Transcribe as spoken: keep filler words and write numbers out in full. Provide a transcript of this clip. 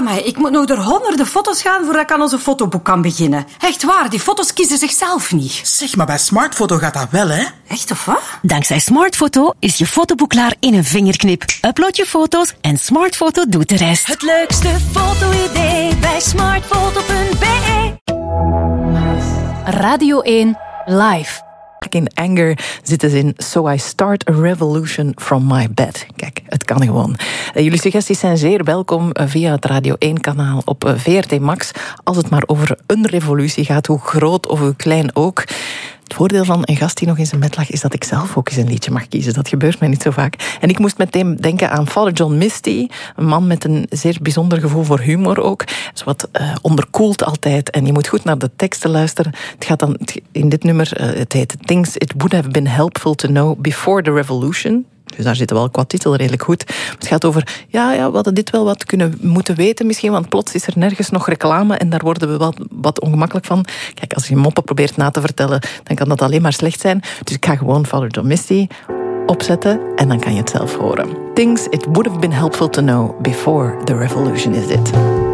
Amai, ik moet nog door honderden foto's gaan voordat ik aan onze fotoboek kan beginnen. Echt waar, die foto's kiezen zichzelf niet. Zeg, maar bij Smartfoto gaat dat wel, hè? Echt, of wat? Dankzij Smartfoto is je fotoboek klaar in een vingerknip. Upload je foto's en Smartfoto doet de rest. Het leukste foto-idee bij smartfoto punt b e. Radio één Live. In anger zitten ze in So I Start a Revolution from My Bed. Kijk, het kan gewoon. Uh, jullie suggesties zijn zeer welkom uh, via het Radio één-kanaal op uh, V R T Max. Als het maar over een revolutie gaat, hoe groot of hoe klein ook. Het voordeel van een gast die nog in zijn bed lag is dat ik zelf ook eens een liedje mag kiezen. Dat gebeurt mij niet zo vaak. En ik moest meteen denken aan Father John Misty. Een man met een zeer bijzonder gevoel voor humor ook. Zo wat uh, onderkoeld altijd. En je moet goed naar de teksten luisteren. Het gaat dan in dit nummer, uh, het heet Things It Would Have Been Helpful to Know Before the Revolution. Dus daar zit wel qua titel redelijk goed. Het gaat over, ja, ja, we hadden dit wel wat kunnen moeten weten misschien, want plots is er nergens nog reclame en daar worden we wat, wat ongemakkelijk van. Kijk, als je moppen probeert na te vertellen, dan kan dat alleen maar slecht zijn. Dus ik ga gewoon Father John Misty opzetten en dan kan je het zelf horen. Things it would have been helpful to know before the revolution is it.